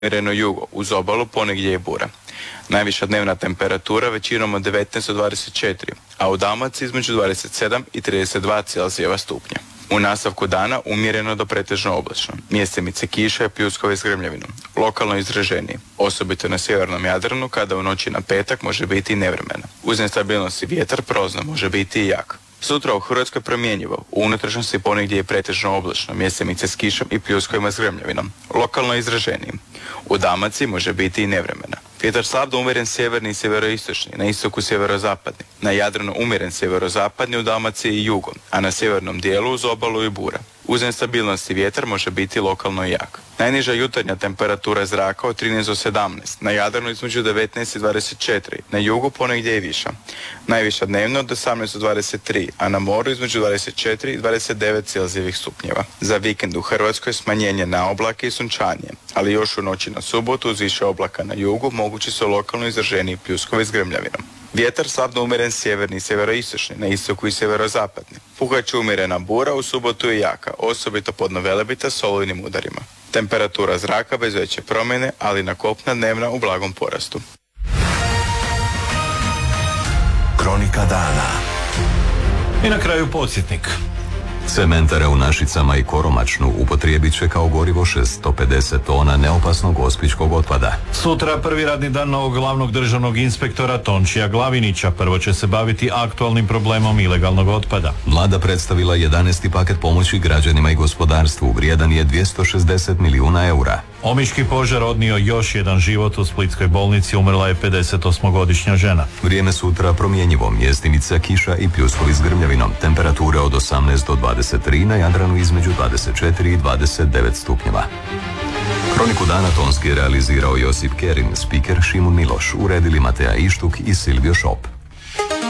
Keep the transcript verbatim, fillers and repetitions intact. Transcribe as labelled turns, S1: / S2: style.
S1: umjereno jugo, uz obalu ponegdje je bura. Najviša dnevna temperatura većinom od devetnaest do dvadeset četiri, a u Dalmaciji između dvadeset sedam i trideset dva Celzijeva stupnja. U nastavku dana umjereno do pretežno oblačno. Mjestimice kiša i pljuskove s grmljavinom. Lokalno izraženiji, osobito na sjevernom Jadranu, kada u noći na petak može biti i nevremena. Uz nestabilnost i vjetar prozno može biti i jak. Sutra u Hrvatskoj promjenjivo, u unutrašnjosti ponegdje je pretežno oblačno, mjestimice s kišom i pljuskovima s grmljavinom. Lokalno izraženiji. U Dalmaciji može biti i nevremena. Vjetar slab do umjeren sjeverni i sjeveroistočni, na istoku sjeverozapadni. Na Jadranu umjeren sjeverozapadni, u Dalmaciji i jugom, a na sjevernom dijelu uz obalu i bura. Uz nestabilnost i vjetar može biti lokalno jak. Najniža jutarnja temperatura zraka od trinaest do sedamnaest, na Jadranu između devetnaest i dvadeset četiri, na jugu ponegdje i viša. Najviša dnevno od osamnaest do dvadeset tri, a na moru između dvadeset četiri i dvadeset devet Celzijevih stupnjeva. Za vikend u Hrvatskoj smanjenje na oblake i sunčanje, ali još u noći na subotu uz više oblaka na jugu mogući su lokalno izraženiji pljuskovi s grmljavinom. Vjetar slabno umjeren sjeverni i sjeveroistočni, na istoku i sjeverozapadni. Puhaće umjerena bura, u subotu je jaka, osobito podno Velebita s olujnim udarima. Temperatura zraka bez veće promjene, ali na kopna dnevna u blagom porastu.
S2: Kronika dana.
S3: I na kraju podsjetnik.
S4: Cementara u Našicama i Koromačnu upotrijebit će kao gorivo šesto pedeset tona neopasnog gospićkog otpada.
S3: Sutra prvi radni dan novog glavnog državnog inspektora Tončija Glavinića. Prvo će se baviti aktualnim problemom ilegalnog otpada.
S4: Vlada predstavila jedanaesti paket pomoći građanima i gospodarstvu, vrijedan je dvjesto šezdeset milijuna eura.
S3: Omiški požar odnio još jedan život u splitskoj bolnici, umrla je pedesetosmogodišnja žena.
S4: Vrijeme sutra promjenjivo, mjestimica kiša i pljuskovi s grmljavinom, temperature od osamnaest do dvadeset tri, na Jadranu između dvadeset četiri i dvadeset devet stupnjeva. Kroniku dana tonski je realizirao Josip Kerin, spiker Šimun Miloš, uredili Mateja Ištuk i Silvio Šop.